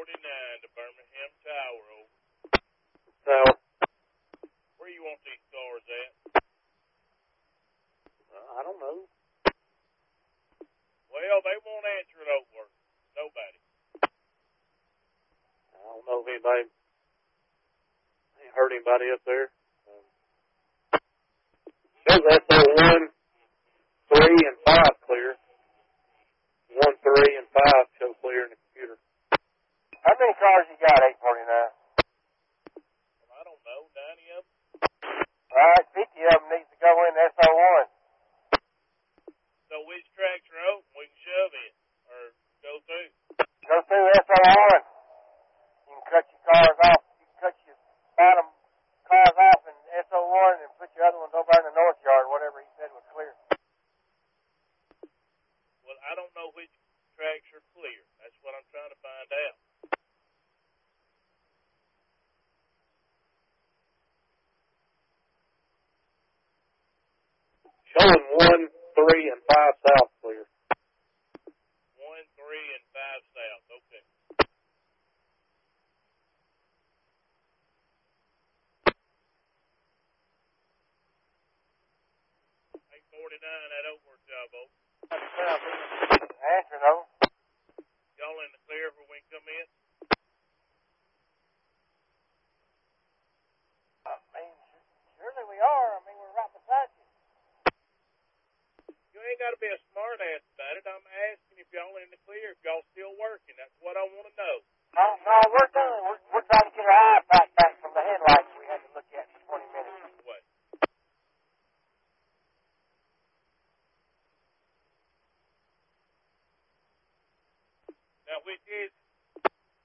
1049 to Birmingham Tower, over. Tower. Where you want these cars at? I don't know. Well, they won't answer at Oakworth. Nobody. I don't know if anybody ain't heard anybody up there. Shows SO1, 3, and 5 clear. 1, 3, and 5 show clear in the computer. How many cars you got, 849? Well, I don't know. 90 of them? All right, 50 of them needs to go in SO1. So which tracks are open we can shove in or go through? Go through SO1. You can cut your cars off. You can cut your bottom cars off in SO1 and put your other ones over in the north yard, whatever he said was clear. Well, I don't know which tracks are clear. That's what I'm trying to find out. Showing 1, 3, and 5 south clear. 1, 3, and 5 south. Okay. That Oakworth job, over. Answer, though. Y'all in the clear for when we come in? I mean, surely we are. I mean, we're right beside you. You ain't got to be a smart ass about it. I'm asking if y'all in the clear, if y'all still working. That's what I want to know. No, we're done. We're trying to get our eye back from the headlights we had to look at for 20 minutes. What? Now, which is